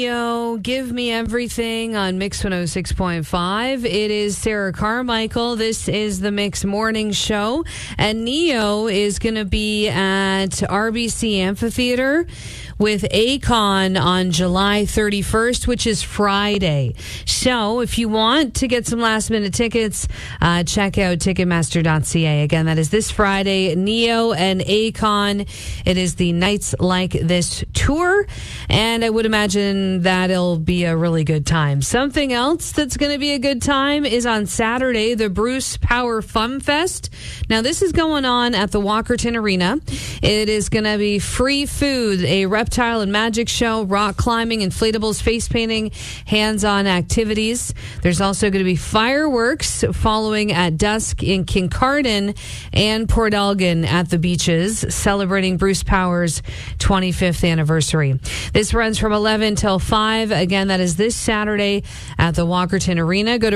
Yo, Give Me Everything on Mix 106.5. It is Sarah Carmichael. This is the Mix Morning Show. And Neo is going to be at RBC Amphitheater with Akon on July 31st, which is Friday. So if you want to get some last minute tickets, check out Ticketmaster.ca. Again, that is this Friday, Neo and Akon. It is the Nights Like This tour, and I would imagine that'll be a really good time. Something else that's going to be a good time is on Saturday, the Bruce Power Fun Fest. Now, this is going on at the Walkerton Arena. It is going to be free food, a reptile and magic show, rock climbing, inflatables, face painting, hands-on activities. There's also going to be fireworks following at dusk in Kincardine and Port Elgin at the beaches, celebrating Bruce Power's 25th anniversary. This runs from 11 till 5. Again, that is this Saturday at the Walkerton Arena. Go to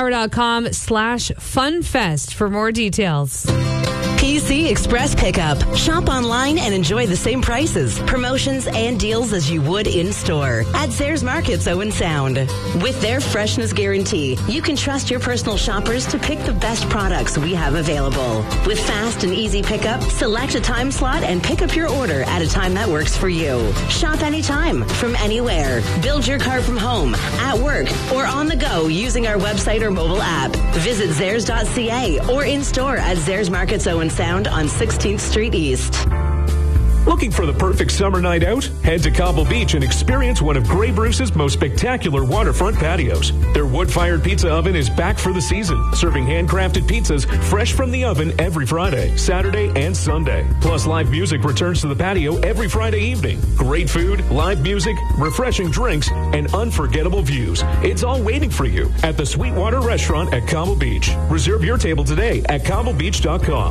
brucepower.com/funfest for more details. PC Express Pickup. Shop online and enjoy the same prices, promotions, and deals as you would in-store at Zayres Markets Owen Sound. With their freshness guarantee, you can trust your personal shoppers to pick the best products we have available. With fast and easy pickup, select a time slot and pick up your order at a time that works for you. Shop anytime, from anywhere. Build your car from home, at work, or on the go using our website or mobile app. Visit Zayres.ca or in-store at Zayres Markets Owen Sound on 16th Street East. Looking for the perfect summer night out? Head to Cobble Beach and experience one of Grey Bruce's most spectacular waterfront patios. Their wood-fired pizza oven is back for the season, serving handcrafted pizzas fresh from the oven every Friday, Saturday, and Sunday. Plus, live music returns to the patio every Friday evening. Great food, live music, refreshing drinks, and unforgettable views. It's all waiting for you at the Sweetwater Restaurant at Cobble Beach. Reserve your table today at cobblebeach.com.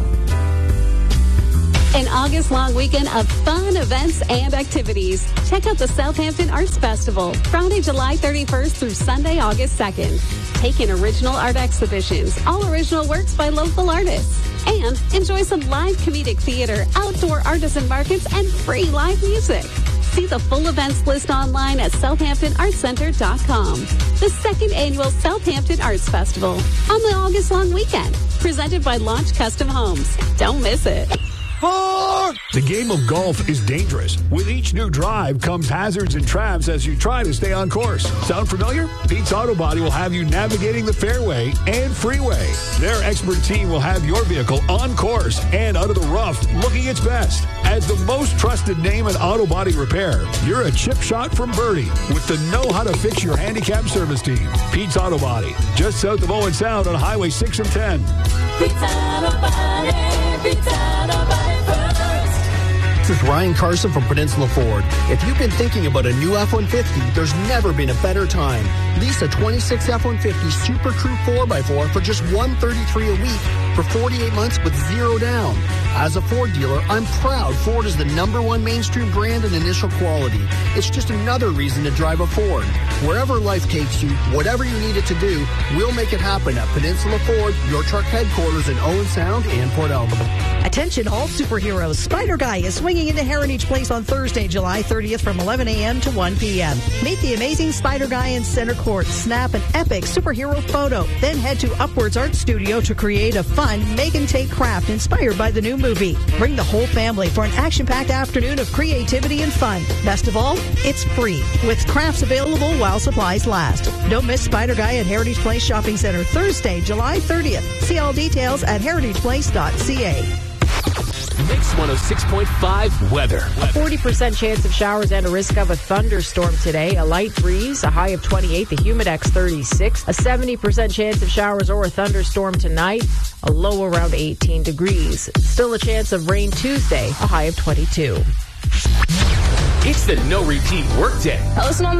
An August-long weekend of fun events and activities. Check out the Southampton Arts Festival, Friday, July 31st through Sunday, August 2nd. Take in original art exhibitions, all original works by local artists. And enjoy some live comedic theater, outdoor artisan markets, and free live music. See the full events list online at southamptonartscenter.com. The second annual Southampton Arts Festival on the August-long weekend. Presented by Launch Custom Homes. Don't miss it. The game of golf is dangerous. With each new drive comes hazards and traps as you try to stay on course. Sound familiar? Pete's Auto Body will have you navigating the fairway and freeway. Their expert team will have your vehicle on course and out of the rough looking its best. As the most trusted name in auto body repair, you're a chip shot from Birdie with the know-how-to-fix your handicap service team. Pete's Auto Body, just south of Owen Sound on Highway 6 and 10. Pete's Auto Body, Pete's Auto Body first. This is Ryan Carson from Peninsula Ford. If you've been thinking about a new F-150, there's never been a better time. Lease a 26 F-150 Super Crew 4x4 for just $133 a week for 48 months with zero down. As a Ford dealer, I'm proud Ford is the #1 mainstream brand in initial quality. It's just another reason to drive a Ford. Wherever life takes you, whatever you need it to do, we'll make it happen at Peninsula Ford, your truck headquarters in Owen Sound and Port Elgin. Attention all superheroes. Spider Guy is swinging into Heritage Place on Thursday, July 30th from 11 a.m. to 1 p.m. Meet the amazing Spider Guy in center court. Snap an epic superhero photo. Then head to Upwards Art Studio to create a fun make and take craft inspired by the new movie. Bring the whole family for an action-packed afternoon of creativity and fun. Best of all, it's free, with crafts available while supplies last. Don't miss Spider Guy at Heritage Place Shopping Center Thursday, July 30th. See all details at heritageplace.ca. Mix 106.5 weather. A 40% chance of showers and a risk of a thunderstorm today. A light breeze, a high of 28, the humidex 36. A 70% chance of showers or a thunderstorm tonight. A low around 18 degrees. Still a chance of rain Tuesday, a high of 22. It's the No Repeat Workday. Listen on